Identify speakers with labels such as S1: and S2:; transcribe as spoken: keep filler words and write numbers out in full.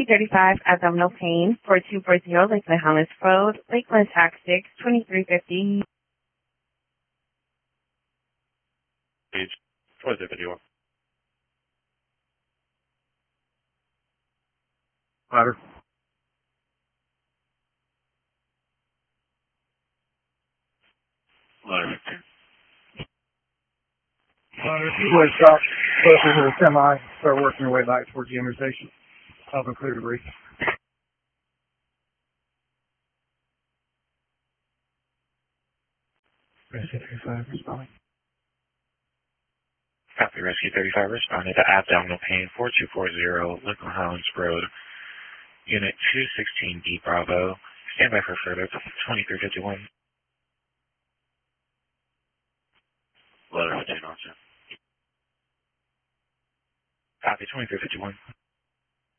S1: thirty-five, abdominal pain, four two four zero, Lakeland Highlands Road, Lakeland Tax six, twenty-three fifty.
S2: Page four zero fifty-one.
S3: Ladder.
S2: Ladder.
S3: Ladder. You would stop closer to the semi, start working your way back towards the intersection. Help and clear debris. Rescue thirty-five responding.
S2: Copy, Rescue thirty-five responded to abdominal pain, four two four zero, Lakeland Highlands Road, Unit two sixteen D Bravo. Stand by for further, twenty-three fifty-one. Letter fifteen, officer. Copy, twenty-three fifty-one.